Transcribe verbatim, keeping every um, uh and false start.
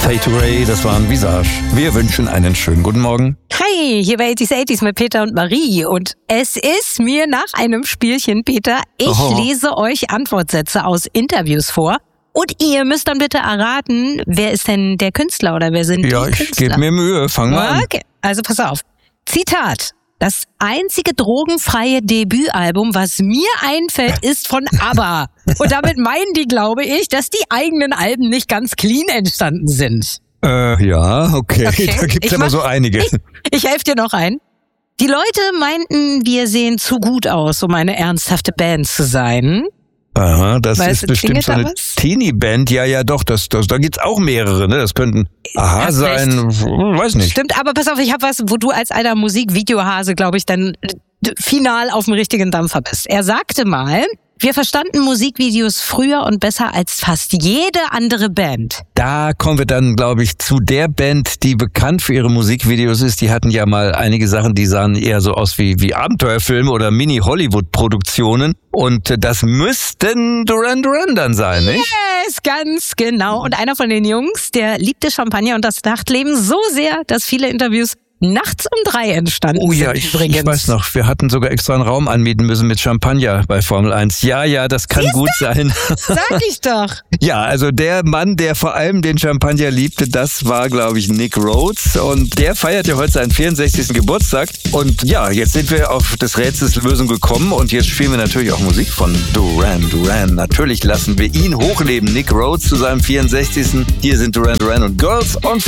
Fade to Ray, das waren Visage. Wir wünschen einen schönen guten Morgen. Hi, hier bei achtziger achtziger mit Peter und Marie. Und es ist mir nach einem Spielchen, Peter, ich oh. lese euch Antwortsätze aus Interviews vor. Und ihr müsst dann bitte erraten, wer ist denn der Künstler oder wer sind ja, die Künstler? Ja, ich gebe mir Mühe, fang mal an. Okay, also pass auf. Zitat. Das einzige drogenfreie Debütalbum, was mir einfällt, ist von ABBA. Und damit meinen die, glaube ich, dass die eigenen Alben nicht ganz clean entstanden sind. Äh, ja, okay. okay. Da gibt's ich aber mach, so einige. Ich, ich helfe dir noch ein. Die Leute meinten, wir sehen zu gut aus, um eine ernsthafte Band zu sein. Aha, das weißt, ist bestimmt so eine was? Teenie-Band. Ja, ja, doch, das, das, da gibt's auch mehrere, ne? Das könnten Aha Ach, sein, recht. weiß nicht. Stimmt, aber pass auf, ich habe was, wo du als alter Musikvideohase, glaube ich, dann final auf dem richtigen Dampfer bist. Er sagte mal, wir verstanden Musikvideos früher und besser als fast jede andere Band. Da kommen wir dann, glaube ich, zu der Band, die bekannt für ihre Musikvideos ist. Die hatten ja mal einige Sachen, die sahen eher so aus wie, wie Abenteuerfilme oder Mini-Hollywood-Produktionen. Und das müssten Duran Duran dann sein, nicht? Yes, ganz genau. Und einer von den Jungs, der liebte Champagner und das Nachtleben so sehr, dass viele Interviews nachts um drei entstanden Oh ja, ich, ich weiß noch, wir hatten sogar extra einen Raum anmieten müssen mit Champagner bei Formel eins. Ja, ja, das kann Siehste? gut sein. Sag ich doch. Ja, also der Mann, der vor allem den Champagner liebte, das war, glaube ich, Nick Rhodes. Und der feiert ja heute seinen vierundsechzigsten Geburtstag. Und ja, jetzt sind wir auf des Rätsels Lösung gekommen. Und jetzt spielen wir natürlich auch Musik von Duran Duran. Natürlich lassen wir ihn hochleben. Nick Rhodes zu seinem vierundsechzigsten Hier sind Duran Duran und Girls on Fire.